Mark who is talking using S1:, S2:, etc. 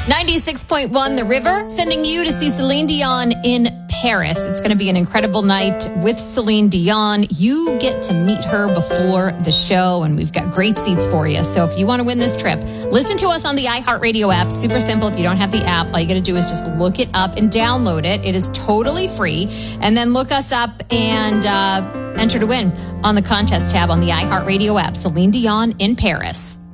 S1: 96.1 The River, sending you to see Celine Dion in Paris. It's going to be an incredible night with Celine Dion. You get to meet her before the show, and we've got great seats for you. So if you want to win this trip, listen to us on the iHeartRadio app. Super simple. If you don't have the app, all you got to do is just look it up and download it. It is totally free. And then look us up and enter to win on the contest tab on the iHeartRadio app. Celine Dion in Paris.